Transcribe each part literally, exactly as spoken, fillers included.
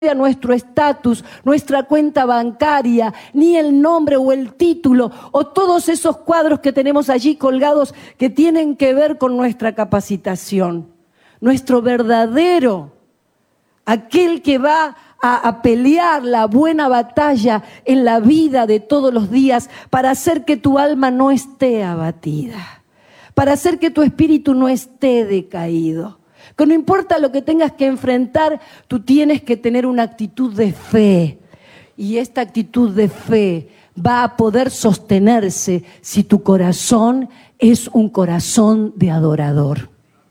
nuestro estatus, nuestra cuenta bancaria, ni el nombre o el título, o todos esos cuadros que tenemos allí colgados que tienen que ver con nuestra capacitación. Nuestro verdadero, aquel que va a, a pelear la buena batalla en la vida de todos los días para hacer que tu alma no esté abatida, para hacer que tu espíritu no esté decaído. Que no importa lo que tengas que enfrentar, tú tienes que tener una actitud de fe. Y esta actitud de fe va a poder sostenerse si tu corazón es un corazón de adorador.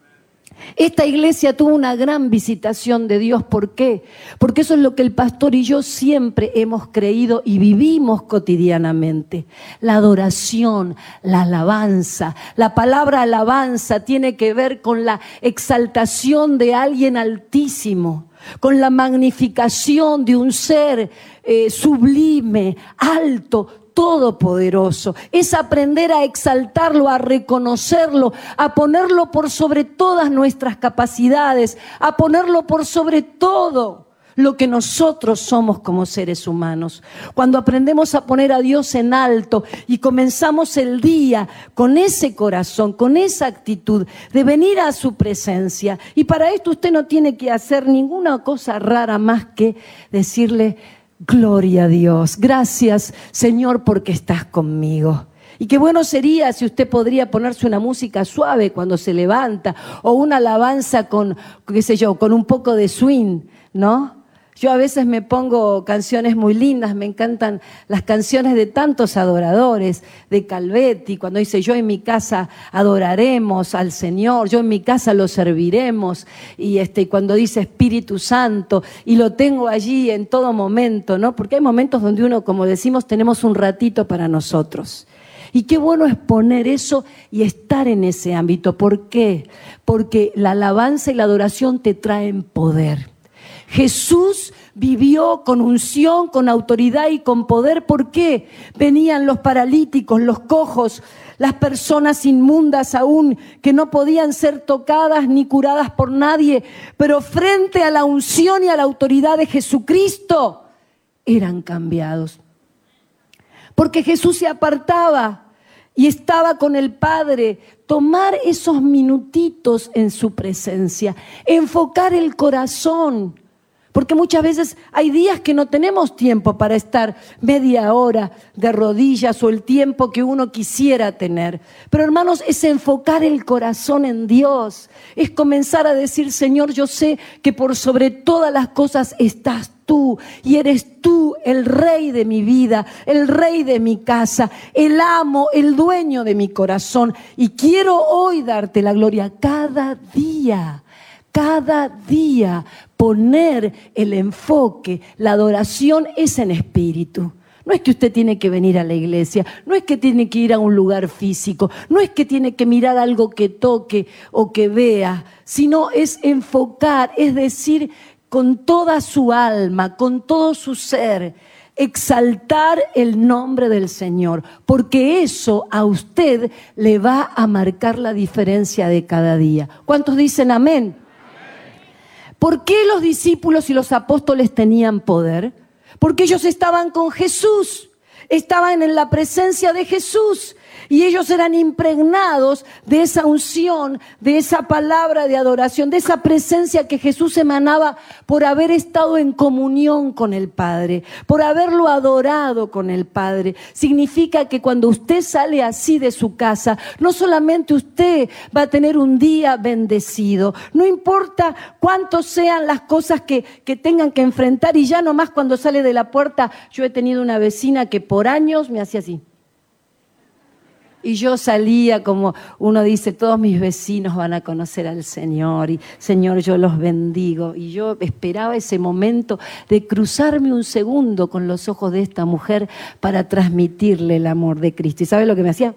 Esta iglesia tuvo una gran visitación de Dios. ¿Por qué? Porque eso es lo que el pastor y yo siempre hemos creído y vivimos cotidianamente. La adoración, la alabanza. La palabra alabanza tiene que ver con la exaltación de alguien altísimo, con la magnificación de un ser eh, sublime, alto, todopoderoso. Es aprender a exaltarlo, a reconocerlo, a ponerlo por sobre todas nuestras capacidades, a ponerlo por sobre todo lo que nosotros somos como seres humanos. Cuando aprendemos a poner a Dios en alto y comenzamos el día con ese corazón, con esa actitud de venir a su presencia, y para esto usted no tiene que hacer ninguna cosa rara más que decirle: gloria a Dios, gracias Señor porque estás conmigo. Y qué bueno sería si usted podría ponerse una música suave cuando se levanta, o una alabanza con, qué sé yo, con un poco de swing, ¿no? Yo a veces me pongo canciones muy lindas, me encantan las canciones de tantos adoradores, de Calvetti, cuando dice: yo en mi casa adoraremos al Señor, yo en mi casa lo serviremos, y este, cuando dice Espíritu Santo, y lo tengo allí en todo momento, ¿no? Porque hay momentos donde uno, como decimos, tenemos un ratito para nosotros. Y qué bueno es poner eso y estar en ese ámbito. ¿Por qué? Porque la alabanza y la adoración te traen poder. Jesús vivió con unción, con autoridad y con poder. ¿Por qué? Venían los paralíticos, los cojos, las personas inmundas aún, que no podían ser tocadas ni curadas por nadie, pero frente a la unción y a la autoridad de Jesucristo, eran cambiados. Porque Jesús se apartaba y estaba con el Padre. Tomar esos minutitos en su presencia, enfocar el corazón. Porque muchas veces hay días que no tenemos tiempo para estar media hora de rodillas o el tiempo que uno quisiera tener. Pero hermanos, es enfocar el corazón en Dios. Es comenzar a decir: Señor, yo sé que por sobre todas las cosas estás tú. Y eres tú el rey de mi vida, el rey de mi casa, el amo, el dueño de mi corazón. Y quiero hoy darte la gloria cada día. Cada día poner el enfoque, la adoración es en espíritu. No es que usted tiene que venir a la iglesia, no es que tiene que ir a un lugar físico, no es que tiene que mirar algo que toque o que vea, sino es enfocar, es decir, con toda su alma, con todo su ser, exaltar el nombre del Señor, porque eso a usted le va a marcar la diferencia de cada día. ¿Cuántos dicen amén? ¿Por qué los discípulos y los apóstoles tenían poder? Porque ellos estaban con Jesús, estaban en la presencia de Jesús y ellos eran impregnados de esa unción, de esa palabra de adoración, de esa presencia que Jesús emanaba por haber estado en comunión con el Padre, por haberlo adorado con el Padre. Significa que cuando usted sale así de su casa, no solamente usted va a tener un día bendecido, no importa cuántos sean las cosas que, que tengan que enfrentar, y ya nomás cuando sale de la puerta, yo he tenido una vecina que por años me hacía así. Y yo salía como uno dice: todos mis vecinos van a conocer al Señor y Señor, yo los bendigo. Y yo esperaba ese momento de cruzarme un segundo con los ojos de esta mujer para transmitirle el amor de Cristo. ¿Y sabe lo que me hacía?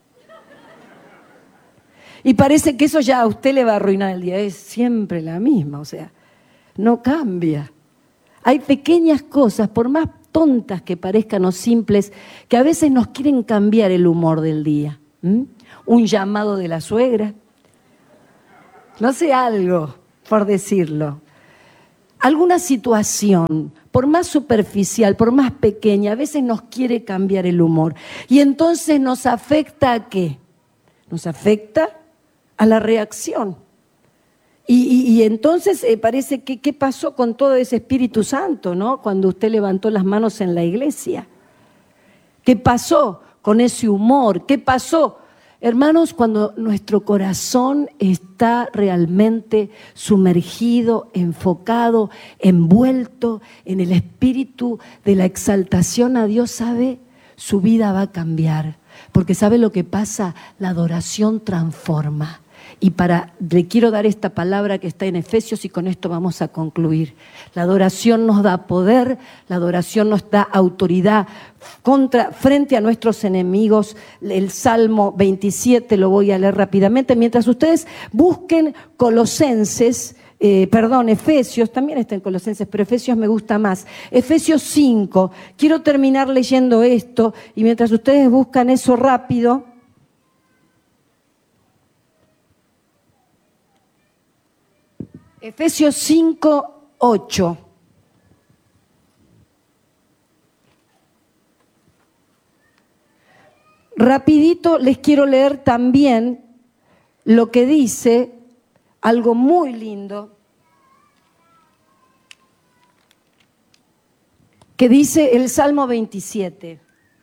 Y parece que eso ya a usted le va a arruinar el día. Es siempre la misma, o sea, no cambia. Hay pequeñas cosas, por más tontas que parezcan o simples, que a veces nos quieren cambiar el humor del día. ¿Mm? Un llamado de la suegra, no sé, algo, por decirlo. alguna situación, por más superficial, por más pequeña, a veces nos quiere cambiar el humor. Y entonces nos afecta ¿a qué? Nos afecta a la reacción. Y, y, y entonces eh, parece que ¿qué pasó con todo ese Espíritu Santo, ¿no? Cuando usted levantó las manos en la iglesia. ¿Qué pasó con ese humor? ¿Qué pasó? Hermanos, cuando nuestro corazón está realmente sumergido, enfocado, envuelto en el espíritu de la exaltación a Dios, ¿sabe? Su vida va a cambiar. Porque ¿sabe lo que pasa? La adoración transforma. Y para, le quiero dar esta palabra que está en Efesios y con esto vamos a concluir. La adoración nos da poder, la adoración nos da autoridad contra, frente a nuestros enemigos. El Salmo veintisiete lo voy a leer rápidamente. Mientras ustedes busquen Colosenses, eh, perdón, Efesios, también está en Colosenses, pero Efesios me gusta más. Efesios cinco, quiero terminar leyendo esto y mientras ustedes buscan eso rápido. Efesios cinco, ocho. Rapidito les quiero leer también lo que dice, algo muy lindo, que dice el Salmo veintisiete.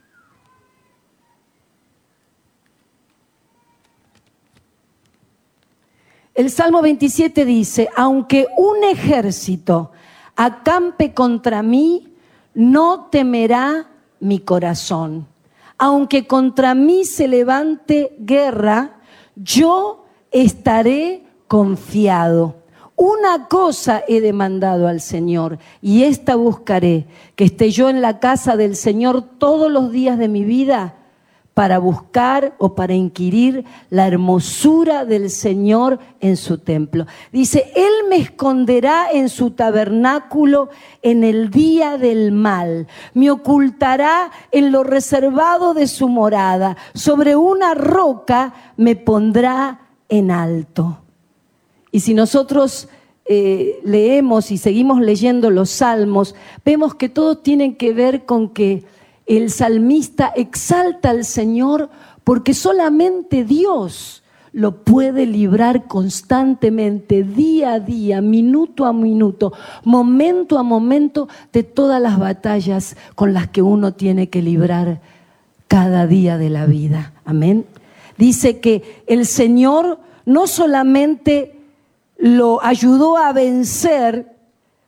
El Salmo veintisiete dice, aunque un ejército acampe contra mí, no temerá mi corazón. Aunque contra mí se levante guerra, yo estaré confiado. Una cosa he demandado al Señor y esta buscaré, que esté yo en la casa del Señor todos los días de mi vida, para buscar o para inquirir la hermosura del Señor en su templo. Dice, Él me esconderá en su tabernáculo en el día del mal. Me ocultará en lo reservado de su morada. Sobre una roca me pondrá en alto. Y si nosotros eh, leemos y seguimos leyendo los salmos, vemos que todos tienen que ver con que el salmista exalta al Señor porque solamente Dios lo puede librar constantemente, día a día, minuto a minuto, momento a momento, de todas las batallas con las que uno tiene que librar cada día de la vida. Amén. Dice que el Señor no solamente lo ayudó a vencer,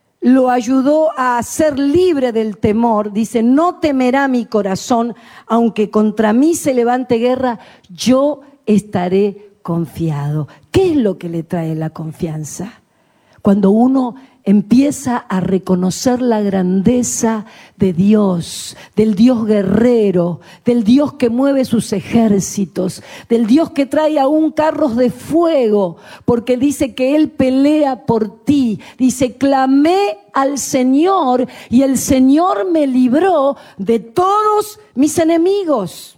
lo ayudó a ser libre del temor. Dice, no temerá mi corazón, aunque contra mí se levante guerra, yo estaré confiado. ¿Qué es lo que le trae la confianza? Cuando uno empieza a reconocer la grandeza de Dios, del Dios guerrero, del Dios que mueve sus ejércitos, del Dios que trae aún carros de fuego, porque dice que Él pelea por ti. Dice, clamé al Señor y el Señor me libró de todos mis enemigos.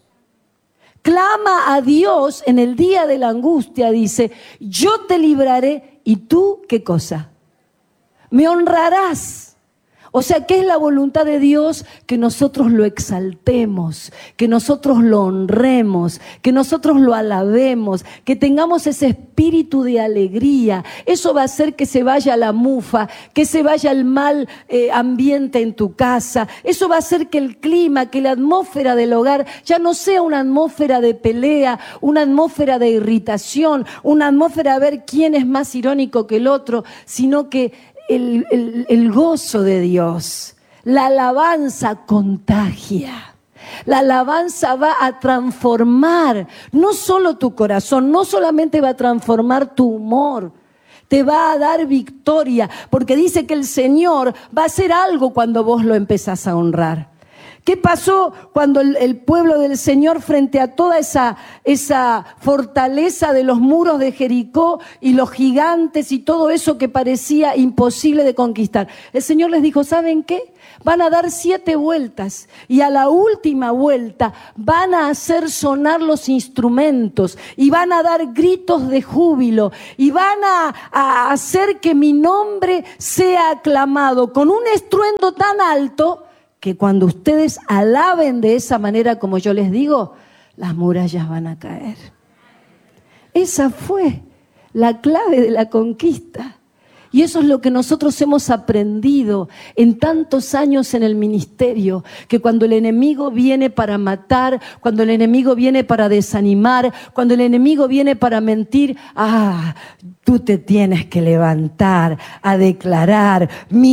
Clama a Dios en el día de la angustia, dice, yo te libraré y tú, ¿qué cosa? Me honrarás. O sea, ¿qué es la voluntad de Dios? Que nosotros lo exaltemos, que nosotros lo honremos, que nosotros lo alabemos, que tengamos ese espíritu de alegría. Eso va a hacer que se vaya la mufa, que se vaya el mal eh, ambiente en tu casa. Eso va a hacer que el clima, que la atmósfera del hogar ya no sea una atmósfera de pelea, una atmósfera de irritación, una atmósfera a ver quién es más irónico que el otro, sino que El, el, el gozo de Dios, la alabanza contagia. La alabanza va a transformar no solo tu corazón, no solamente va a transformar tu humor, te va a dar victoria, porque dice que el Señor va a hacer algo cuando vos lo empezás a honrar. ¿Qué pasó cuando el, el pueblo del Señor, frente a toda esa, esa fortaleza de los muros de Jericó y los gigantes y todo eso que parecía imposible de conquistar? El Señor les dijo, ¿saben qué? Van a dar siete vueltas y a la última vuelta van a hacer sonar los instrumentos y van a dar gritos de júbilo y van a, a hacer que mi nombre sea aclamado con un estruendo tan alto que cuando ustedes alaben de esa manera como yo les digo, las murallas van a caer. Esa fue la clave de la conquista. Y eso es lo que nosotros hemos aprendido en tantos años en el ministerio, que cuando el enemigo viene para matar, cuando el enemigo viene para desanimar, cuando el enemigo viene para mentir, ah, tú te tienes que levantar a declarar, mi